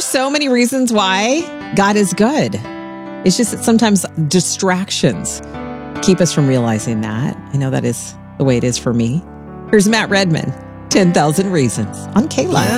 so many reasons why God is good. It's just that sometimes distractions keep us from realizing that. I know that is the way it is for me. Here's Matt Redman, 10,000 Reasons on K-Love.